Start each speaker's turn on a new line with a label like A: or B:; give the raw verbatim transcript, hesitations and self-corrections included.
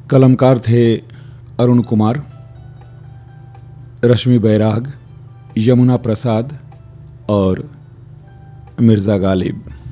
A: कलमकार थे अरुण कुमार, रश्मि बैराग, यमुना प्रसाद और मिर्ज़ा गालिब।